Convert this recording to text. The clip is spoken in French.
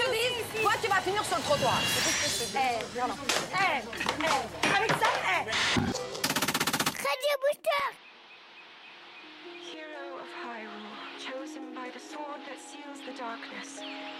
te dise, toi, tu vas finir sur le trottoir. Viens là. Avec ça, Radio Booster. Hero of Hyrule, chosen by the sword that seals the darkness.